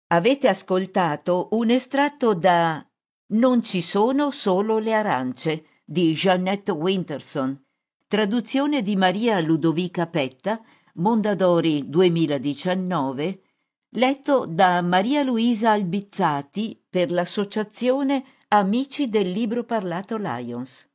Avete ascoltato un estratto da Non ci sono solo le arance di Jeanette Winterson, traduzione di Maria Ludovica Petta, Mondadori 2019, letto da Maria Luisa Albizzati per l'associazione Amici del Libro Parlato Lions.